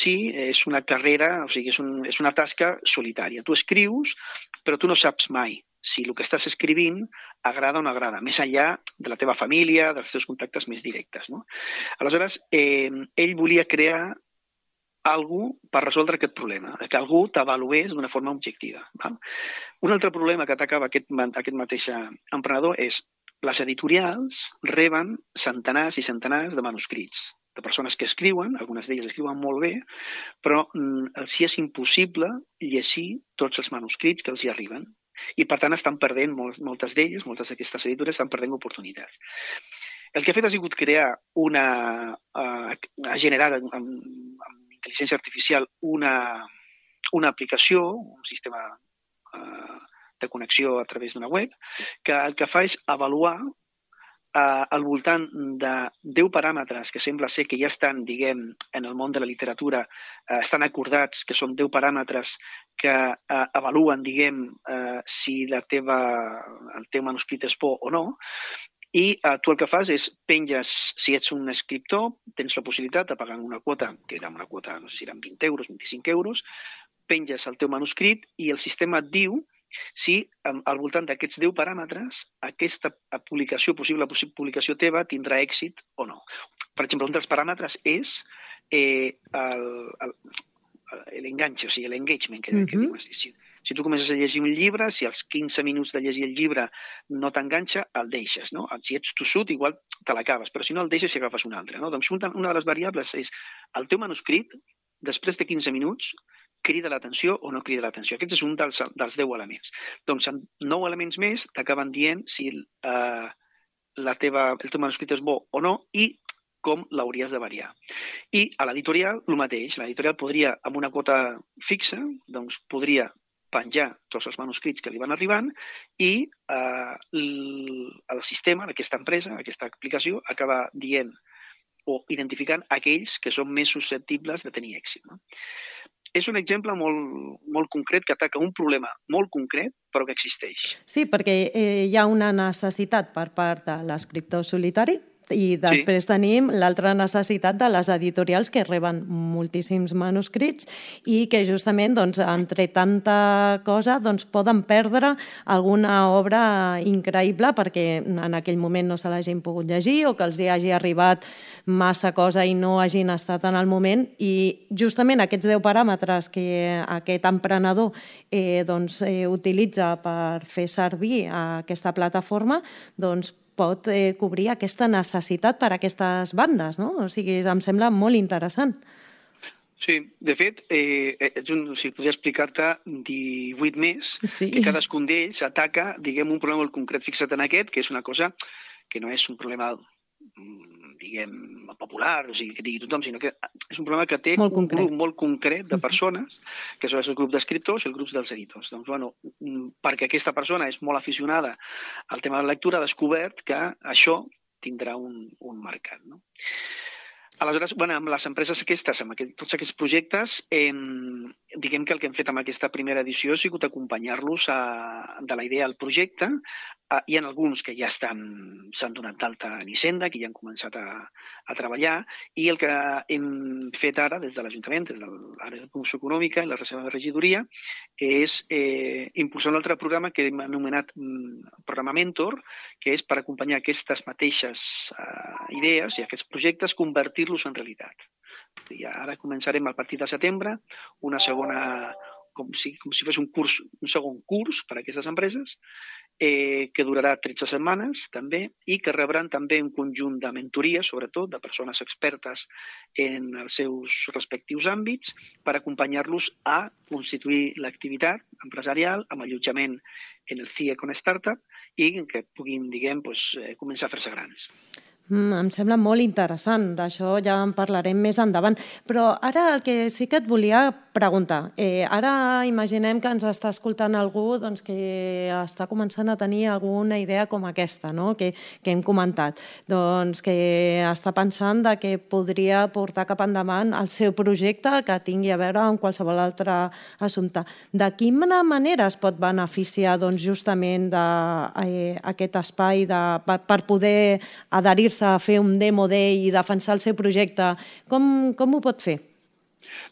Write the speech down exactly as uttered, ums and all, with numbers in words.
si és una carrera, o sigui, és, un, és una tasca solitària. Tu escrius, però tu no saps mai si el que estàs escrivint agrada o no agrada, més enllà de la teva família, dels teus contactes més directes. No? Aleshores, eh, ell volia crear algú per resoldre aquest problema, que algú t'avalués d'una forma objectiva. Val? Un altre problema que atacava aquest, aquest mateix emprenedor és les editorials reben centenars i centenars de manuscrits, de persones que escriuen, algunes d'elles escriuen molt bé, però mm, els és impossible llegir tots els manuscrits que els hi arriben. I, per tant, estan perdent, moltes d'elles, moltes d'aquestes editores, estan perdent oportunitats. El que ha fet ha sigut crear una... Uh, ha generat amb, amb intel·ligència artificial una, una aplicació, un sistema uh, de connexió a través d'una web, que el que fa és avaluar uh, al voltant de deu paràmetres que sembla ser que ja estan, diguem, en el món de la literatura, uh, estan acordats, que són deu paràmetres que uh, avaluen, diguem, uh, si la teva, el teu manuscrit és bo o no, i uh, tu el que fas és penges, si ets un escriptor, tens la possibilitat de pagar una quota, que era una quota, no sé si eren vint euros, vint-i-cinc euros, penges el teu manuscrit i el sistema et diu si al voltant d'aquests deu paràmetres aquesta publicació, possible publicació teva, tindrà èxit o no. Per exemple, un dels paràmetres és eh, l'enganxe, o sigui, l'engagement que, uh-huh. que diuen. Si, si tu comences a llegir un llibre, si als quinze minuts de llegir el llibre no t'enganxa, el deixes. No? Si ets tossut, igual te l'acabes, però si no el deixes i agafes un altre. No? Doncs una, una de les variables és el teu manuscrit, després de quinze minuts, crida l'atenció o no crida l'atenció. Aquest és un dels, dels deu elements. Doncs amb nou elements més t'acaben dient si eh, la teva, el teu manuscrit és bo o no i com l'hauries de variar. I a l'editorial, el mateix. L'editorial podria, amb una quota fixa, doncs podria penjar tots els manuscrits que li van arribant i eh, el, el sistema d'aquesta empresa, aquesta aplicació, acaba dient o identificant aquells que són més susceptibles de tenir èxit. No? És un exemple molt, molt concret que ataca un problema molt concret, però que existeix. Sí, perquè eh, hi ha una necessitat per part de l'escriptor solitari i després sí. tenim l'altra necessitat de les editorials que reben moltíssims manuscrits i que justament doncs, entre tanta cosa doncs, poden perdre alguna obra increïble perquè en aquell moment no se l'hagin pogut llegir o que els hi hagi arribat massa cosa i no hagin estat en el moment i justament aquests deu paràmetres que aquest emprenedor eh, doncs, eh, utilitza per fer servir aquesta plataforma doncs pot eh, cobrir aquesta necessitat per a aquestes bandes, no? O sigui, em sembla molt interessant. Sí, de fet, eh, ets un, o sigui, podria explicar-te divuit més, sí. que cadascun d'ells ataca, diguem, un problema molt concret. Fixa't en aquest, que és una cosa que no és un problema, diguem, popular, o sigui, que digui tothom, sinó que és un problema que té molt un grup molt concret de persones, que són el grup d'escriptors i el grup dels editors. Doncs, bueno, perquè aquesta persona és molt aficionada al tema de la lectura, ha descobert que això tindrà un, un mercat. No? Aleshores, bueno, amb les empreses aquestes, amb aquest, tots aquests projectes, eh, diguem que el que hem fet amb aquesta primera edició ha sigut acompanyar-los de la idea al projecte. Eh, hi ha alguns que ja estan s'han donat d'alta en Hisenda, que ja han començat a, a treballar, i el que hem fet ara des de l'Ajuntament, des de l'àrea de promoció econòmica i la seva regidoria, és eh, impulsar un altre programa que hem anomenat mm, programa Mentor, que és per acompanyar aquestes mateixes eh, idees i aquests projectes, convertir-los en realitat. I ara començarem a partir de setembre una segona, com si, com si fos un curs, un segon curs per a aquestes empreses, eh, que durarà tretze setmanes també i que rebran també un conjunt de mentories, sobretot de persones expertes en els seus respectius àmbits, per acompanyar-los a constituir l'activitat empresarial amb allotjament en el C I E con Startup i que puguin, diguem, doncs, començar a fer-se grans. Mm, em sembla molt interessant, d'això ja en parlarem més endavant. Però ara el que sí que et volia preguntar, eh, ara imaginem que ens està escoltant algú doncs, que està començant a tenir alguna idea com aquesta, no? que, que hem comentat, doncs, que està pensant de que podria portar cap endavant el seu projecte que tingui a veure amb qualsevol altre assumpte. De quina manera es pot beneficiar doncs, justament d'aquest eh, espai de, per, per poder adherir-se a fer un demo day i defensar el seu projecte? Com, com ho pot fer?